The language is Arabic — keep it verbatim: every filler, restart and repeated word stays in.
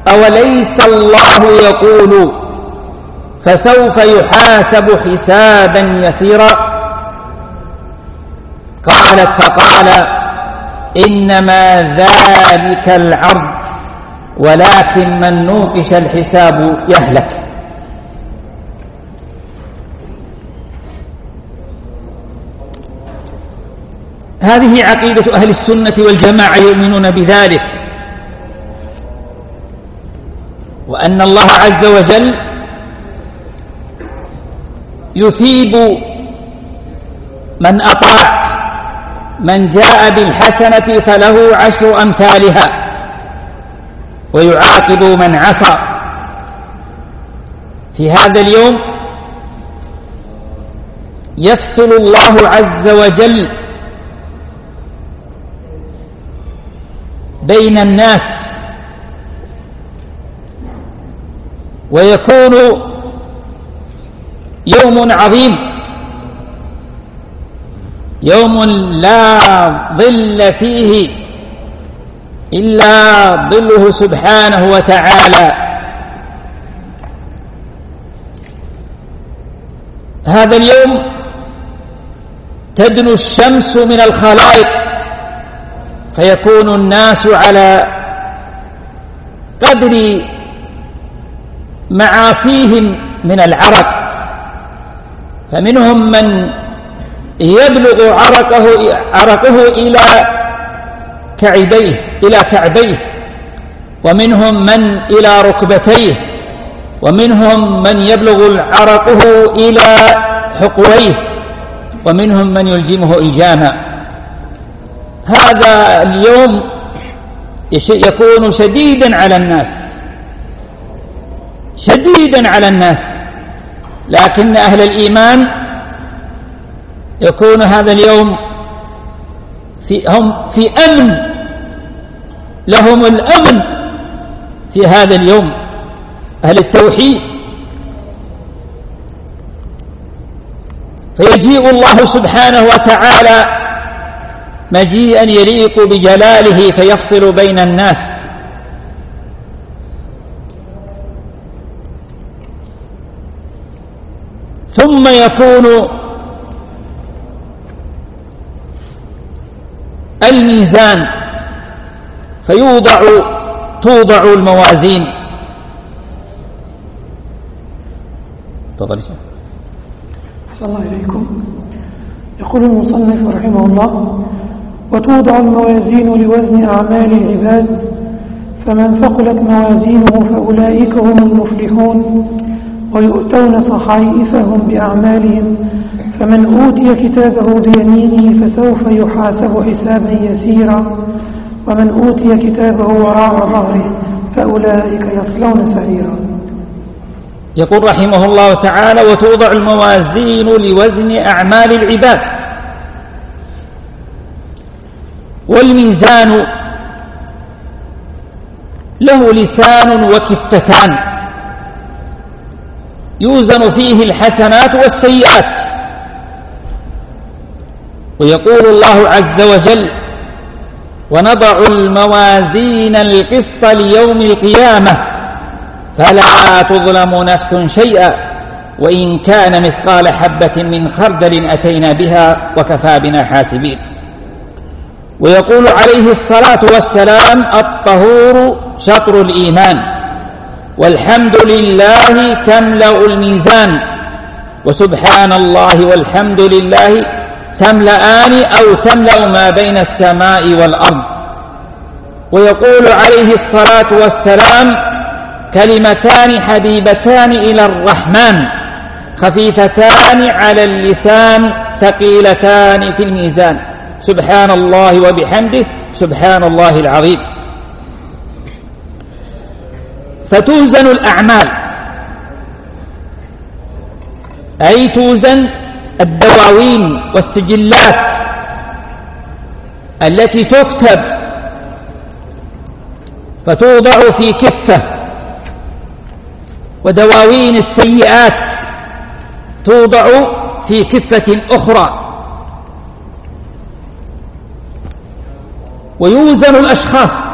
أوليس الله يقول فسوف يحاسب حسابا يسيرا؟ قالت فقال إنما ذلك العرض ولكن من نوقش الحساب يهلك. هذه عقيدة أهل السنة والجماعة، يؤمنون بذلك، وأن الله عز وجل يثيب من أطاع، من جاء بالحسنة فله عشر أمثالها، ويعاقب من عصى. في هذا اليوم يفصل الله عز وجل بين الناس، ويكون يوم عظيم، يوم لا ظل فيه إلا ظله سبحانه وتعالى. هذا اليوم تدنو الشمس من الخلائق، فيكون الناس على قدر معاصيهم من العرق، فمنهم من يبلغ عرقه, عرقه إلى كعبيه إلى كعبيه، ومنهم من إلى ركبتيه، ومنهم من يبلغ عرقه إلى حقويه، ومنهم من يلجمه إلجاما. هذا اليوم يكون شديدا على الناس، شديدا على الناس، لكن أهل الإيمان يكون هذا اليوم في هم في أمن، لهم الأمن في هذا اليوم. أهل التوحيد فيجيء الله سبحانه وتعالى مجيئا يليق بجلاله فيفصل بين الناس. ثم يكون الميزان فيوضع توضع الموازين. تفضل. أحسن الله إليكم. يقول المصنف رحمه الله: وتوضع الموازين لوزن أعمال العباد، فمن ثقلت موازينه فأولئك هم المفلحون، ويؤتون صحائفهم بأعمالهم، فمن أوتي كتابه بيمينه فسوف يحاسب حسابا يسيرا، ومن أوتي كتابه وراء ظهره فأولئك يصلون سعيرا. يقول رحمه الله تعالى: وتوضع الموازين لوزن أعمال العباد. والميزان له لسان وكفتان يوزن فيه الحسنات والسيئات. ويقول الله عز وجل: ونضع الموازين القسط ليوم القيامة فلا تظلم نفس شيئا وإن كان مثقال حبة من خردل أتينا بها وكفى بنا حاسبين. ويقول عليه الصلاة والسلام: الطهور شطر الإيمان، والحمد لله تملأ الميزان، وسبحان الله والحمد لله تملأان أو تملأ ما بين السماء والأرض. ويقول عليه الصلاة والسلام: كلمتان حبيبتان إلى الرحمن خفيفتان على اللسان ثقيلتان في الميزان، سبحان الله وبحمده سبحان الله العظيم. فتوزن الأعمال، أي توزن الدواوين والسجلات التي تكتب، فتوضع في كفة، ودواوين السيئات توضع في كفة أخرى. ويوزن الأشخاص،